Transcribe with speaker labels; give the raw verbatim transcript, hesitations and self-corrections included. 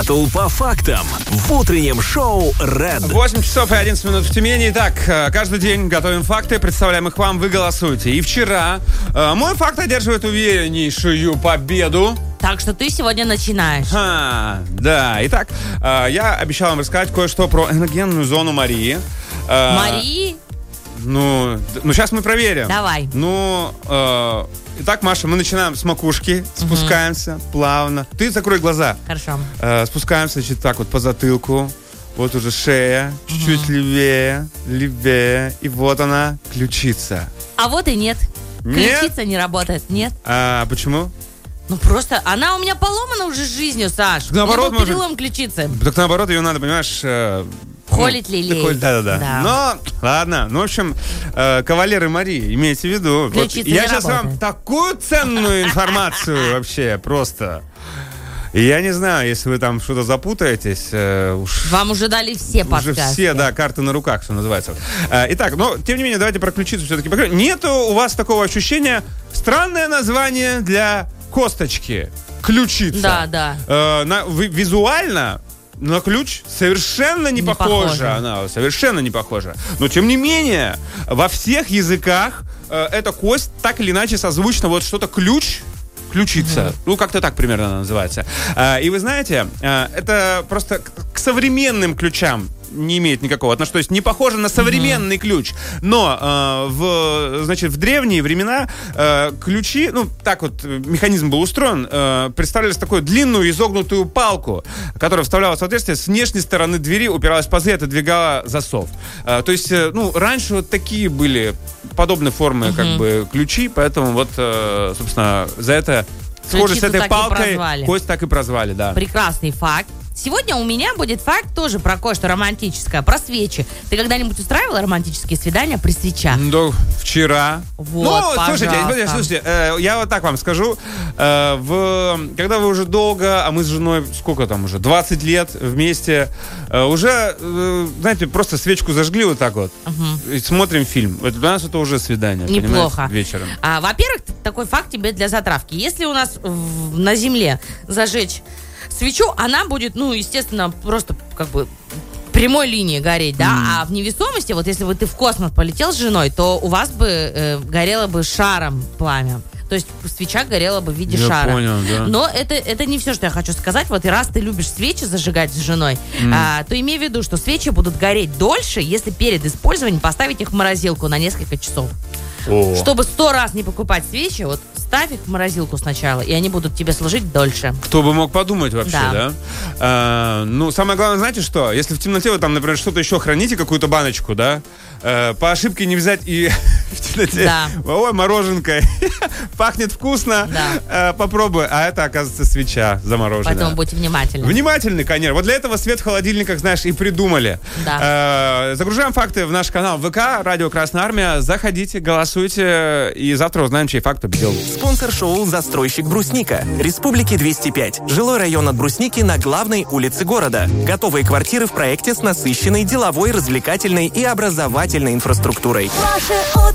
Speaker 1: По фактам в утреннем шоу Red.
Speaker 2: восемь часов и одиннадцать минут в Тюмени. Итак, каждый день готовим факты, представляем их вам, вы голосуете. И вчера э, мой факт одерживает увереннейшую победу.
Speaker 3: Так что ты сегодня начинаешь.
Speaker 2: А, да, итак, э, я обещал вам рассказать кое-что про энергенную зону Марии. Э,
Speaker 3: Марии?
Speaker 2: Ну, ну, сейчас мы проверим.
Speaker 3: Давай.
Speaker 2: Ну, э, итак, Маша, мы начинаем с макушки, спускаемся угу. плавно. Ты закрой глаза.
Speaker 3: Хорошо.
Speaker 2: Э, спускаемся, значит, так вот по затылку. Вот уже шея, чуть-чуть угу. левее, левее. И вот она, ключица.
Speaker 3: А вот и нет.
Speaker 2: Нет?
Speaker 3: Ключица не работает, нет.
Speaker 2: А почему?
Speaker 3: Ну просто, она у меня поломана уже жизнью, Саш.
Speaker 2: Наоборот,
Speaker 3: у меня был перелом ключицы.
Speaker 2: Так наоборот, ее надо, понимаешь... Э,
Speaker 3: Холить ну, лелеять.
Speaker 2: Да-да-да.
Speaker 3: Да.
Speaker 2: Но, ладно, ну, в общем, э, кавалеры Марии, имейте в виду. Вот, я сейчас
Speaker 3: работает.
Speaker 2: вам такую ценную информацию вообще просто... И я не знаю, если вы там что-то запутаетесь... Э, уж,
Speaker 3: вам уже дали все подсказки.
Speaker 2: Уже все, да, карты на руках, что называется. Э, итак, но, тем не менее, давайте про ключицу все-таки поговорим. Нету у вас такого ощущения... Странное название для косточки. Ключица.
Speaker 3: Да, да.
Speaker 2: Э, на, ви, визуально... На ключ совершенно не, не похожа. похожа. Она совершенно не похожа. Но, тем не менее, во всех языках э, эта кость так или иначе созвучна. Вот что-то ключ, ключица. Mm-hmm. Ну, как-то так примерно она называется. Э, и вы знаете, э, это просто к, к современным ключам не имеет никакого отношения. То есть не похоже на современный mm-hmm. ключ. Но э, в, значит, в древние времена э, ключи, ну, так вот механизм был устроен, э, представляли такую длинную изогнутую палку, которая вставлялась в отверстие, с внешней стороны двери упиралась в пазы и отодвигала засов. Э, то есть, э, ну, раньше вот такие были подобные формы, mm-hmm. как бы, ключи, поэтому вот, э, собственно, за это схоже с этой палкой кость так и прозвали, да.
Speaker 3: Прекрасный факт. Сегодня у меня будет факт тоже про кое-что романтическое, про свечи. Ты когда-нибудь устраивала романтические свидания при свечах?
Speaker 2: Да, вчера.
Speaker 3: Вот,
Speaker 2: ну,
Speaker 3: пожалуйста.
Speaker 2: слушайте, слушайте, э, я вот так вам скажу. Э, в, когда вы уже долго, а мы с женой, сколько там уже, двадцать лет вместе, э, уже, э, знаете, просто свечку зажгли вот так вот, угу. и смотрим фильм. Это, для нас это уже свидание.
Speaker 3: Неплохо.
Speaker 2: Вечером.
Speaker 3: А, во-первых, такой факт тебе для затравки. Если у нас в, на земле зажечь свечу, она будет, ну, естественно, просто как бы прямой линии гореть, да, mm. а в невесомости, вот если бы ты в космос полетел с женой, то у вас бы э, горело бы шаром пламя. То есть свеча горела бы в виде
Speaker 2: я
Speaker 3: шара.
Speaker 2: Понял, да.
Speaker 3: Но это, это не все, что я хочу сказать. Вот и раз ты любишь свечи зажигать с женой, mm. а, то имей в виду, что свечи будут гореть дольше, если перед использованием поставить их в морозилку на несколько часов.
Speaker 2: О.
Speaker 3: Чтобы сто раз не покупать свечи, вот ставь их в морозилку сначала, и они будут тебе служить дольше.
Speaker 2: Кто бы мог подумать вообще, да?
Speaker 3: да?
Speaker 2: А, ну, самое главное, знаете что? Если в темноте вы там, например, что-то еще храните, какую-то баночку, да? А, по ошибке не взять и в темноте.
Speaker 3: Да.
Speaker 2: Ой, мороженкой. Пахнет вкусно.
Speaker 3: Да.
Speaker 2: А, попробуй. А это, оказывается, свеча замороженная.
Speaker 3: Поэтому будьте внимательны.
Speaker 2: Внимательны, конечно. Вот для этого свет в холодильниках, знаешь, и придумали.
Speaker 3: Да.
Speaker 2: А, загружаем факты в наш канал ВК, Радио Красная Армия. Заходите, голосуйте, и завтра узнаем, чей факт победил.
Speaker 1: Спонсор шоу «Застройщик Брусника». Республики двести пять. Жилой район от Брусники на главной улице города. Готовые квартиры в проекте с насыщенной деловой, развлекательной и образовательной инфраструктурой.